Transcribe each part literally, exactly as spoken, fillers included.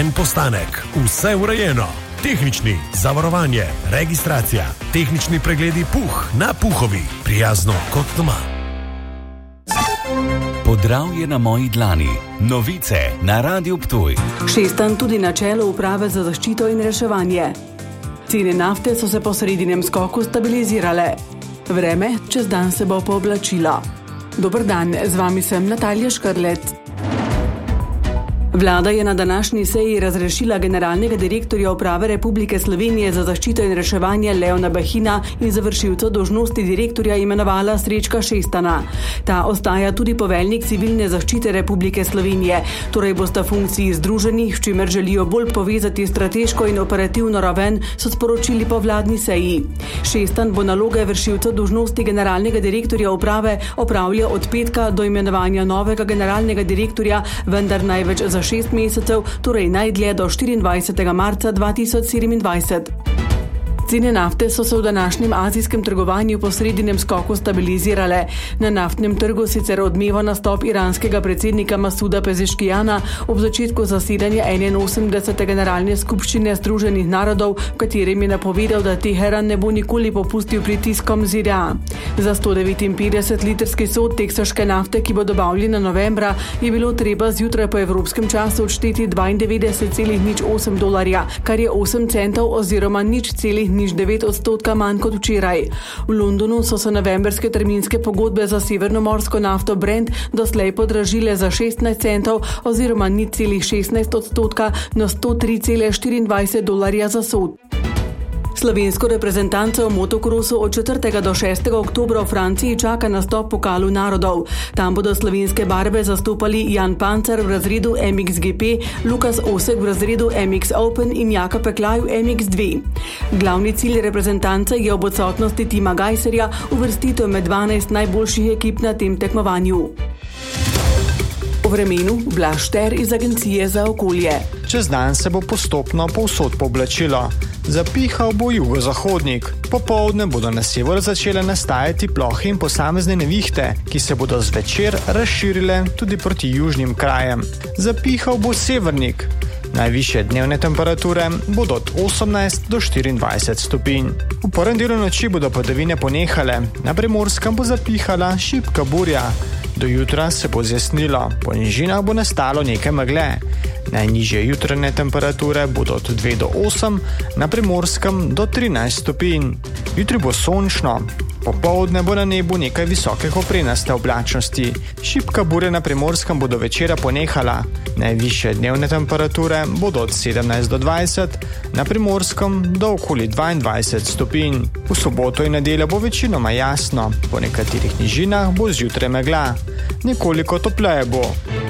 En postanek, vse urejeno. Tehnični, zavarovanje, registracija, tehnični pregledi Puh na Puhovi. Prijazno kot doma. Podravje na moji dlani. Novice na Radiu Ptuj. Šestan tudi na čelu uprave za zaščito in reševanje. Cene nafte so se po sredinem skoku stabilizirale. Vreme čez dan se bo pooblačilo. Dober dan, z vami sem Natalija Škrlec. Vlada je na današnji seji razrešila generalnega direktorja Uprave Republike Slovenije za zaščito in reševanje Leona Bahina in završilca dolžnosti direktorja imenovala Srečka Šestana. Ta ostaja tudi poveljnik civilne zaščite Republike Slovenije, torej bosta funkciji združeni, s čimer želijo bolj povezati strateško in operativno raven, so sporočili po vladni seji. Šestan bo naloge vršilca dolžnosti generalnega direktorja uprave opravljal od petka do imenovanja novega generalnega direktorja, vendar največ za šest mesecev, torej najdlje do štiriindvajsetega marca dva tisoč sedemindvajset. Cene nafte so se v današnjem azijskem trgovanju po sredinem skoku stabilizirale. Na naftnem trgu sicer odmeva nastop iranskega predsednika Masuda Pezeškijana ob začetku zasedanja enainosemdesete generalne skupščine Združenih narodov, v katerem je napovedal, da Teheran ne bo nikoli popustil pritiskom Z D A. Za sto devetinpetdeset litrski sod teksaške nafte, ki bo dobavljena novembra, je bilo treba zjutraj po evropskem času odšteti dvaindevetdeset celih nič osem dolarja, kar je osem centov oziroma nič celih nič devet odstotka manj kot včeraj. V Londonu so se novemberske terminske pogodbe za severnomorsko nafto Brent doslej podražile za šestnajst centov oziroma nič celih šestnajst odstotka na sto tri celih štiriindvajset dolarja za sod. Slovensko reprezentanco v motokrosu od četrtega do šestega oktobra v Franciji čaka nastop pokalu narodov. Tam bodo slovenske barve zastopali Jan Pancar v razredu M X G P, Lukas Osek v razredu M X Open in Jaka Peklaj v M X dva. Glavni cilj reprezentance je ob odsotnosti Tima Gajserja uvrstitev med dvanajst najboljših ekip na tem tekmovanju. O vremenu Blaž Šter iz Agencije za okolje. Čez dan se bo postopno povsod pooblačilo. Zapihal bo jugozahodnik. Popoldne bodo na severu začele nastajati plohe in posamezne nevihte, ki se bodo zvečer razširile tudi proti južnim krajem. Zapihal bo severnik. Najvišje dnevne temperature bodo od osemnajst do štiriindvajset stopinj. V prvem delu noči bodo padavine ponehale, na Primorskem bo zapihala šibka burja. Do jutra se bo zjasnilo, po nižinah bo nastalo nekaj megle. Najnižje jutranje temperature bodo od dve do osem, na Primorskem do trinajst stopinj. Jutri bo sončno. Popoldne bo na nebu nekaj visoke koprenaste oblačnosti. Šibka burja na Primorskem bo do večera ponehala. Najvišje dnevne temperature bodo od sedemnajst do dvajset, na Primorskem do okoli dvaindvajset stopinj. V soboto in nedeljo bo večinoma jasno, po nekaterih nižinah bo zjutraj megla. Nekoliko topleje bo.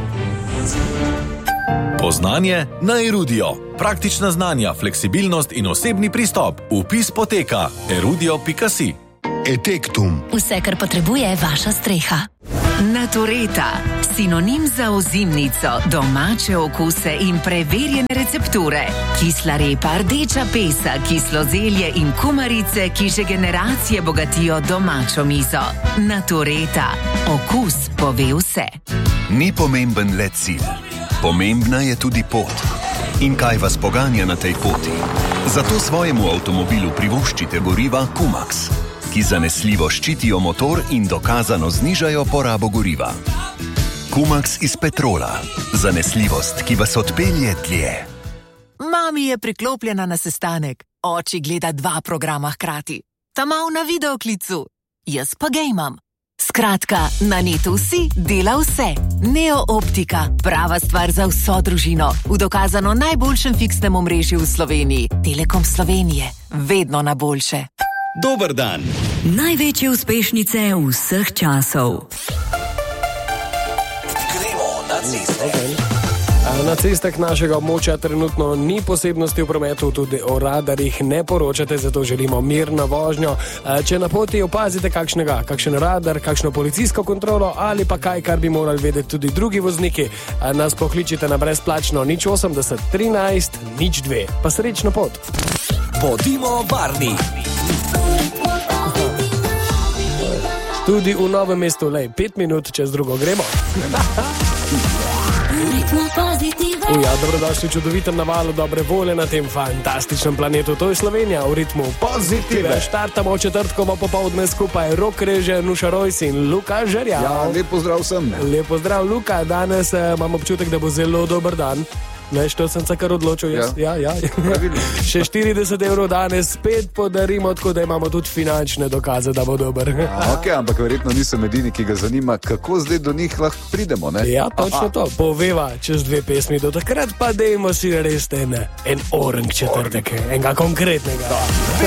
Poznanje na Erudio. Praktična znanja, fleksibilnost in osebni pristop. Vpis poteka erudio pika si. Etektum. Vse, kar potrebuje vaša streha. Natureta. Sinonim za ozimnico, domače okuse in preverjene recepture. Kisla repa, rdeča pesa, kislo zelje in kumarice, ki že generacije bogatijo domačo mizo. Natureta. Okus pove vse. Ni pomemben le cilj. Pomembna je tudi pot. In kaj vas poganja na tej poti? Zato svojemu avtomobilu privoščite goriva Kumax, ki zanesljivo ščitijo motor in dokazano znižajo porabo goriva. Kumax iz petrola. Zanesljivost, ki vas odpelje dlje. Mami je priklopljena na sestanek. Oči gleda dva programa hkrati. Ta mal na videoklicu. Jaz pa gejmam. Skratka, na netu si dela vse. Neo Optika. Prava stvar za vso družino. V dokazano najboljšem fiksnem omrežju v Sloveniji. Telekom Slovenije. Vedno na boljše. Dober dan. Največje uspešnice vseh časov. Gremo na ceste. Okay. Na cestah našega območja trenutno ni posebnosti v prometu, tudi o radarjih ne poročate, zato želimo mirno vožnjo. Če na poti opazite kakšnega, kakšen radar, kakšno policijsko kontrolo ali pa kaj, kar bi morali vedeti tudi drugi vozniki, nas pokličite na brezplačno nič osemdeset trinajst nič dve. Pa srečno pot. Bodimo varni. Tudi v Novem mestu, lej, pet minut čez drugo gremo. Uja, dobrodošli v čudovitem navalu dobre volje na tem fantastičnem planetu. To je Slovenija v ritmu pozitive. Štartamo četrtkovo popoldne skupaj. Rok Reže, Nuša Rojs in Luka Žerjav. Ja, lep pozdrav vsem. Lep pozdrav, Luka. Danes uh, imam občutek, da bo zelo dober dan. Veš, to sem se kar odločil. Jaz. Ja. Ja, ja. Še štirideset evrov danes spet podarimo, tako da imamo tudi finančne dokaze, da bo dober. A, ok, ampak verjetno nisem edini, ki ga zanima, kako zdaj do njih lahko pridemo, ne? Ja, točno Aha. to. Poveva čez dve pesmi. Do takrat pa dejmo si res en, en orang četrtek, enega konkretnega. Da.